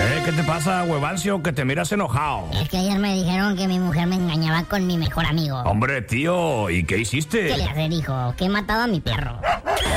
¿Qué te pasa, huevancio? Que te miras enojado. Es que ayer me dijeron que mi mujer me engañaba con mi mejor amigo. Hombre, tío, ¿y qué hiciste? ¿Qué le hacer, hijo? Que he matado a mi perro.